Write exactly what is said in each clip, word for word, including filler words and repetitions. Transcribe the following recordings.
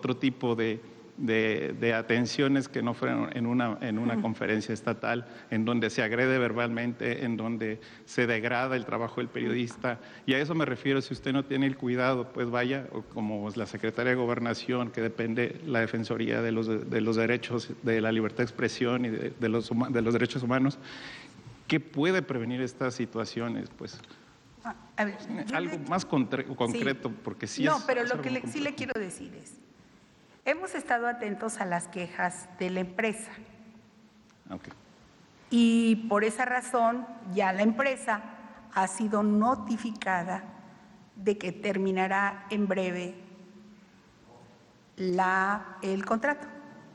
otro tipo de, de, de atenciones que no fueran en una, en una uh-huh. conferencia estatal, en donde se agrede verbalmente, en donde se degrada el trabajo del periodista. Y a eso me refiero, si usted no tiene el cuidado, pues vaya, como la Secretaría de Gobernación, que depende la Defensoría de los, de los Derechos, de la Libertad de Expresión y de, de, los, de los Derechos Humanos, ¿qué puede prevenir estas situaciones? Pues a ver, algo le... más concreto, sí. porque sí no, es... No, pero lo que le, sí le quiero decir es, hemos estado atentos a las quejas de la empresa. Okay. Y por esa razón ya la empresa ha sido notificada de que terminará en breve la, el contrato.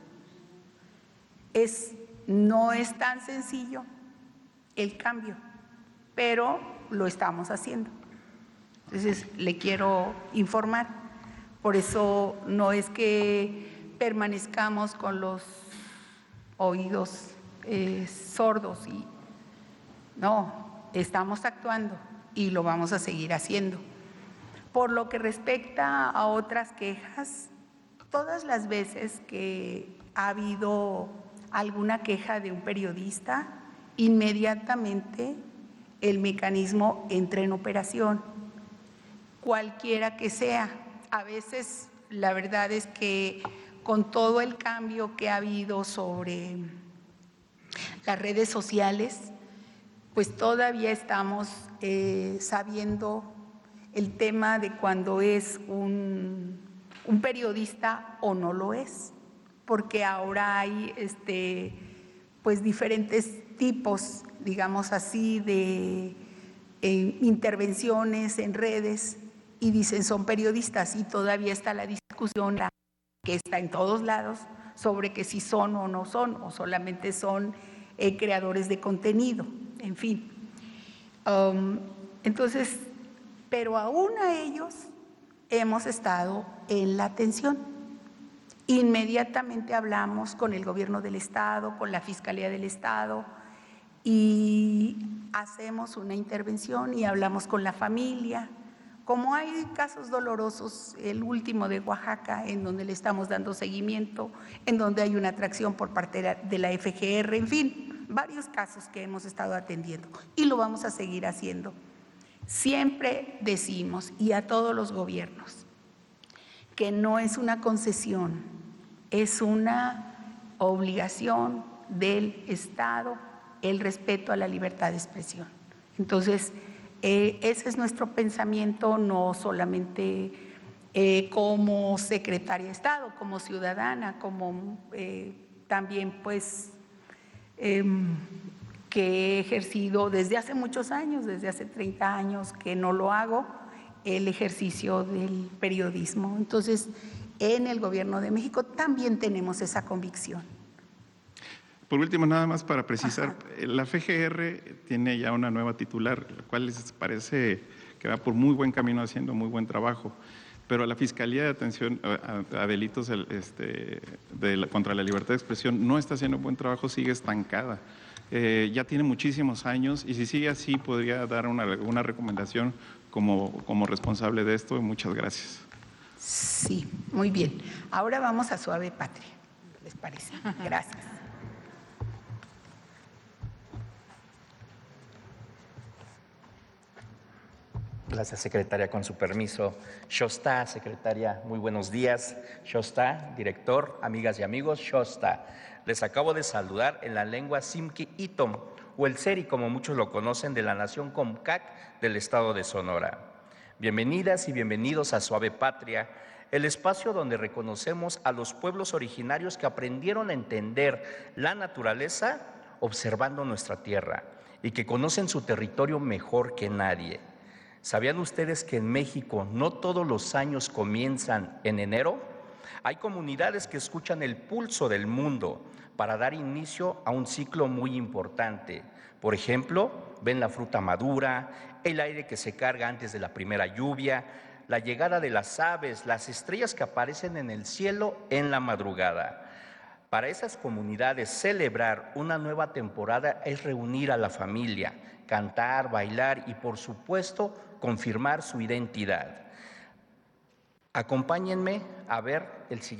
Es, no es tan sencillo el cambio, pero lo estamos haciendo. Entonces, le quiero informar. Por eso no es que permanezcamos con los oídos eh, sordos, y no, estamos actuando y lo vamos a seguir haciendo. Por lo que respecta a otras quejas, todas las veces que ha habido alguna queja de un periodista, inmediatamente el mecanismo entra en operación, cualquiera que sea. A veces la verdad es que con todo el cambio que ha habido sobre las redes sociales, pues todavía estamos eh, sabiendo el tema de cuando es un, un periodista o no lo es, porque ahora hay este, pues diferentes tipos, digamos así, de eh, intervenciones en redes, y dicen son periodistas, y todavía está la discusión que está en todos lados sobre que si son o no son, o solamente son eh, creadores de contenido, en fin. Um, entonces, pero aún a ellos hemos estado en la atención. Inmediatamente hablamos con el gobierno del estado, con la Fiscalía del Estado, y hacemos una intervención y hablamos con la familia. Como hay casos dolorosos, el último de Oaxaca, en donde le estamos dando seguimiento, en donde hay una atracción por parte de la F G R, en fin, varios casos que hemos estado atendiendo y lo vamos a seguir haciendo. Siempre decimos, y a todos los gobiernos, que no es una concesión, es una obligación del Estado el respeto a la libertad de expresión. Entonces, Eh, ese es nuestro pensamiento, no solamente eh, como secretaria de Estado, como ciudadana, como eh, también pues eh, que he ejercido desde hace muchos años, desde hace treinta años que no lo hago, el ejercicio del periodismo. Entonces, en el Gobierno de México también tenemos esa convicción. Por último, nada más para precisar, Ajá. la F G R tiene ya una nueva titular, la cual les parece que va por muy buen camino haciendo muy buen trabajo, pero la Fiscalía de Atención a, a Delitos este, de la, contra la Libertad de Expresión no está haciendo buen trabajo, sigue estancada. Eh, ya tiene muchísimos años y si sigue así podría dar una, una recomendación como, como responsable de esto. Muchas gracias. Sí, muy bien. Ahora vamos a Suave Patria, ¿les parece? Gracias. Gracias, secretaria, con su permiso. Shosta, secretaria, muy buenos días. Shosta, director, amigas y amigos, Shosta. Les acabo de saludar en la lengua Simqui Itom, o el Seri, como muchos lo conocen, de la nación Comcac del estado de Sonora. Bienvenidas y bienvenidos a Suave Patria, el espacio donde reconocemos a los pueblos originarios que aprendieron a entender la naturaleza observando nuestra tierra y que conocen su territorio mejor que nadie. ¿Sabían ustedes que en México no todos los años comienzan en enero? Hay comunidades que escuchan el pulso del mundo para dar inicio a un ciclo muy importante. Por ejemplo, ven la fruta madura, el aire que se carga antes de la primera lluvia, la llegada de las aves, las estrellas que aparecen en el cielo en la madrugada. Para esas comunidades, celebrar una nueva temporada es reunir a la familia, cantar, bailar y, por supuesto, confirmar su identidad. Acompáñenme a ver el siguiente.